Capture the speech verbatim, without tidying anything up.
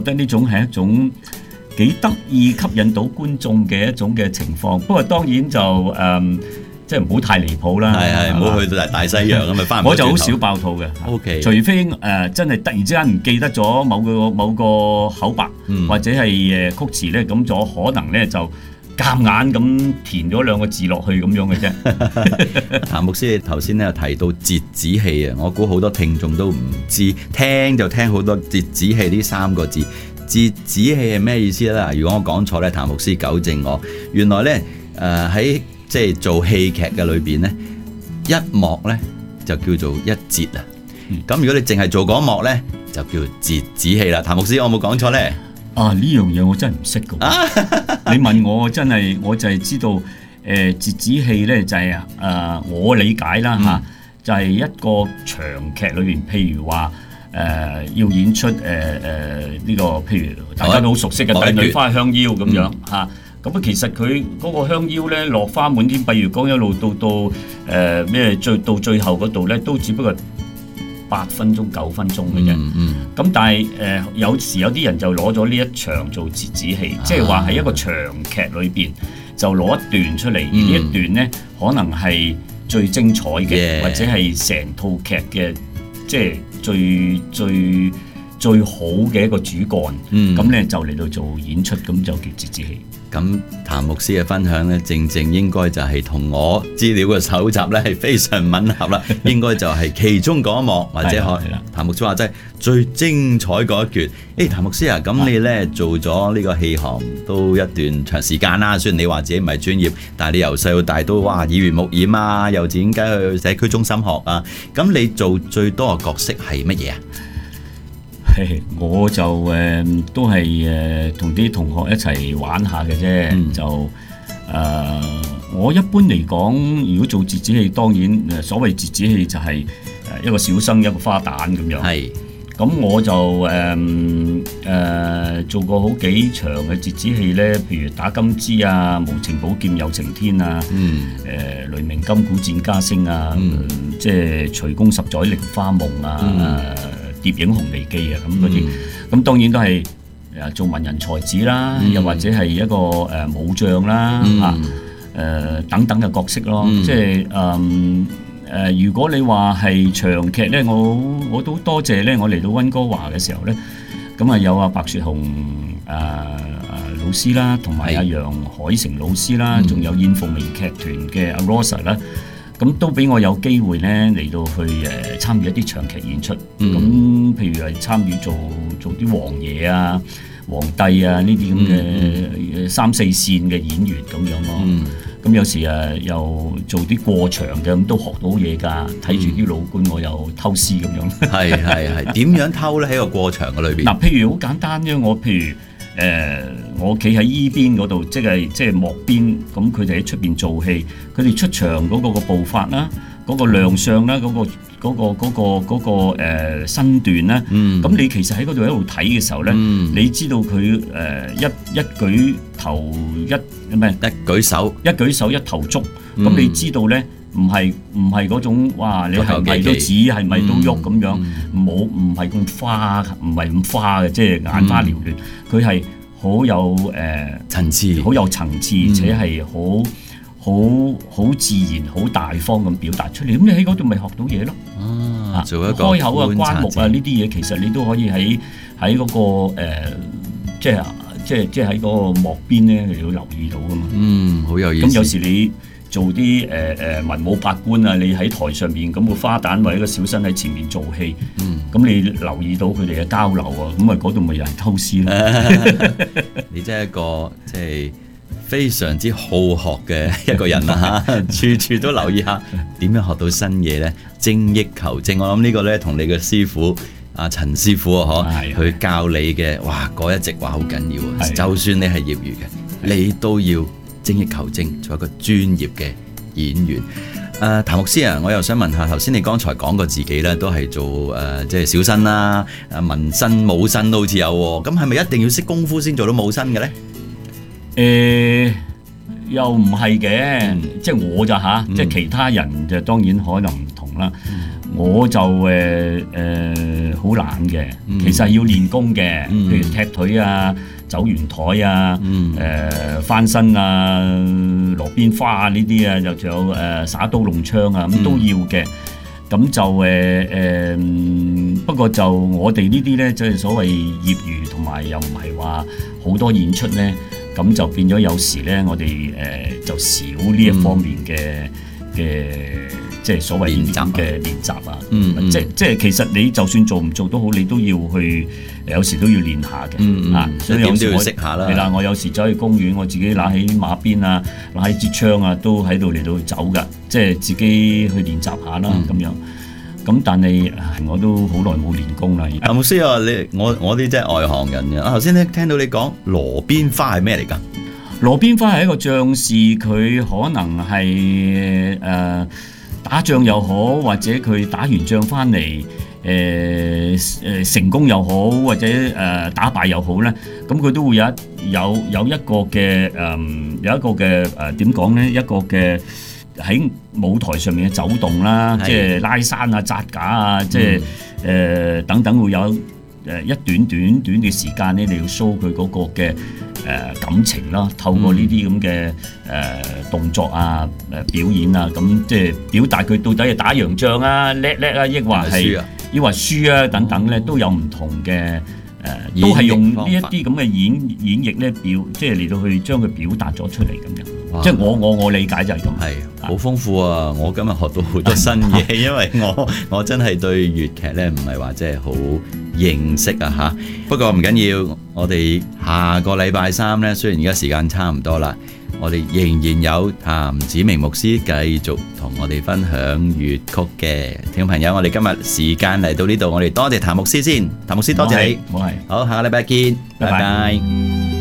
得呢種係一種幾得意吸引到觀眾嘅一種嘅情況。不過當然就誒。嗯即係唔好太離譜啦， 係係唔好去到大西洋咁咪翻唔到轉頭。 我就好少爆肚嘅 ，OK。 除非誒、呃、真係突然之間唔記得咗某個某個口白，嗯、或者係誒曲詞咧，咁就可能咧就夾硬咁填咗兩個字落去咁樣嘅啫。 譚牧師，你頭先咧有提到折子戲啊，我估好多聽眾都唔知，聽就聽好多折子戲呢三個字。折子戲係咩意思咧？如果我講錯咧，譚牧師糾正我。原來咧誒喺即係做戲劇嘅裏邊咧，一幕咧就叫做一節啊。咁、嗯、如果你淨係做嗰一幕咧，就叫折子戲啦。譚牧師，我冇講錯咧？ 啊，呢樣嘢我真係唔識㗎。你問我真係，我就係知道誒折子戲咧就係、是、誒、呃、我理解啦嚇、嗯，就係、是、一個長劇裏邊，譬如話誒、呃、要演出誒誒呢個，譬如大家都好熟悉嘅《帝女花香腰》咁樣嚇。嗯咁啊，其實佢嗰個香腰咧，落花滿天蔽月光一路到到誒咩、呃、最到最後嗰度咧，都只不過八分鐘九分鐘嘅啫。咁、嗯嗯、但係誒、呃、有時有啲人就攞咗呢一場做折子戲，即係話喺一個長劇裏邊就攞一段出嚟，而呢一段咧可能係最精彩嘅，yeah. 或者係成套劇嘅即係最最最好嘅一個主幹。咁咧、嗯、就嚟到做演出，咁就叫折子戲。 咁譚牧師嘅分享咧，正正應該就係同我資料嘅搜集咧係非常吻合啦。應該就係其中嗰一幕，或者可譚牧師話真係最精彩嗰一橛。誒，譚牧師啊，咁你咧做咗呢個戲行都一段長時間啦。雖然你話自己唔係專業，但係你由細到大都哇耳濡目染啊，又自己去社區中心學啊。咁你做最多嘅角色係乜嘢啊？ 我就誒、呃、都係誒同啲同學一齊玩下嘅啫、嗯，就誒、呃、我一般嚟講，如果做折子戲，當然誒所謂折子戲就係誒一個小生一個花旦咁樣。係，咁我就誒誒、呃、做過好幾場嘅折子戲咧，譬如打金枝啊、無情寶劍有情天啊、誒、嗯呃、雷鳴金鼓戰笳聲啊、嗯呃，即係隨宮十載菱花夢啊。嗯蝶影紅梨記啊，咁嗰啲，咁、嗯、當然都係誒做文人才子啦，嗯、又或者係一個誒武將啦，嗯、啊誒、呃、等等嘅角色咯，嗯、即係誒誒，如果你話係長劇咧，我我都多謝咧，我嚟到溫哥華嘅時候咧，咁啊有阿白雪紅誒誒、呃、老師啦，同埋阿楊海誠老師啦，仲、嗯、有燕鳳鳴劇團嘅阿 Rosa 啦。咁都俾我有機會咧嚟到去誒、呃、參與一啲長劇演出，咁、嗯、譬如係參與做做啲王爺啊、皇帝啊呢啲咁嘅三四線嘅演員咁樣咯。咁、嗯、有時誒、啊、又做啲過場嘅，咁都學到嘢㗎。睇住啲老官，我又偷師咁樣。係係係，點樣偷咧？喺個過場嘅裏邊。嗱、啊，譬如好簡單啫，我譬如。誒、呃，我企喺依邊嗰度，即係即係幕邊，咁佢哋喺出邊做戲，佢哋出場嗰個個步伐啦，嗰、嗰個亮相啦，嗰、嗰個嗰、嗰個嗰、嗰個嗰、嗰個誒身段啦，咁、嗯、你其實喺嗰度一路睇嘅時候咧、嗯，你知道佢誒、呃、一一舉頭一唔係一舉手一舉手一頭足，咁、嗯、你知道咧，唔係唔係嗰種哇，你係咪都指係咪都喐咁樣，冇唔係咁花，唔係咁花嘅，即係眼花繚亂。佢係好有誒、呃、層次，好有層次，而且係好好好自然、好大方咁表達出嚟。咁你喺嗰度咪學到嘢咯？啊，做一個開口啊、關目啊呢啲嘢，其實你都可以喺喺嗰個、呃、即係即係即係喺嗰個幕邊咧，你要留意到噶嘛。嗯，好有意思。咁有時你做啲誒誒文武百官啊，你喺台上面咁、個花旦或者個小生喺前面做戲，咁、嗯、你留意到佢哋嘅交流啊，咁啊嗰度咪有人偷師咯。你真係一個即係非常之好學嘅一個人啊嚇，處處都留意下點樣學到新嘢咧，精益求精。我諗呢個咧同你嘅師傅阿陳師傅啊，嗬，佢教你嘅，哇，嗰一席話好緊要啊。就算你係業餘嘅，你都要精益求精，做一個專業嘅演員。誒、呃，譚牧師啊，我又想問下，頭先你剛才講過自己咧，都係做誒、呃，即係小生啦，誒，文生武生都好似有喎。咁係咪一定要識功夫先做到武生嘅咧？誒、呃，又唔係嘅，即係我就吓、嗯，即係其他人就當然可能唔同啦。嗯、 我就誒誒好懶嘅，其實要練功嘅， 嗯、 譬如踢腿啊、走圓台啊、誒、 嗯呃、翻身啊、羅邊花啊呢啲啊，就仲有誒、呃、耍刀弄槍啊，咁都要嘅。咁就誒誒、呃，不過就我哋呢啲咧，即係所謂業餘，同埋又唔係話好多演出咧，咁就變咗有時咧，我哋誒、呃、就少呢一方面嘅嘅。嗯即係所謂練習嘅練習啊， 嗯嗯、 即即係其實你就算做唔做都好，你都要去有時都要練下嘅， 嗯嗯、 啊，所以有時我識下啦。 係啦，我有時走去公園，我自己攞起馬鞭啊，攞起支槍啊，都喺度嚟到走㗎，即係自己去練習下啦咁、嗯、樣。咁但係我都好耐冇練功啦。 阿牧師啊，你我我啲真係外行人嘅。啊，頭先咧聽到你講羅邊花係咩嚟㗎？ 羅邊花係一個將士，佢可能係誒。呃打仗又好，或者佢打完仗翻嚟，誒誒成功又好，或者誒、呃、打敗又好咧，咁佢都會有一有有一個嘅誒、呃、有一個嘅誒點講咧，一個嘅喺舞台上面嘅走動啦，即係拉山啊、紮架啊，即係誒等等會有誒一段短短嘅時間咧，你要 show 佢嗰個嘅。誒、呃、感情啦，透過呢啲咁嘅誒動作啊、誒、呃、表演啊，咁即係表達佢到底係打洋仗啊、叻叻啊，抑或係抑或輸啊等等咧，都有唔同嘅誒，呃、都係用呢一啲咁嘅演演繹咧表，即係嚟到去將佢表達咗出嚟咁樣。哇即係我我我理解就係咁， 係好豐富啊！我今日學到好多新嘢，因為我我真係對粵劇咧唔係話即係好認識啊嚇。不過唔緊要，我哋下個禮拜三咧，雖然而家時間差唔多啦，我哋仍然有譚子明牧師繼續同我哋分享粵曲嘅。聽眾朋友，我哋今日時間嚟到呢度，我哋多謝譚牧師先，譚牧師多謝你， 冇係， 好，下個禮拜見，拜拜。 拜拜。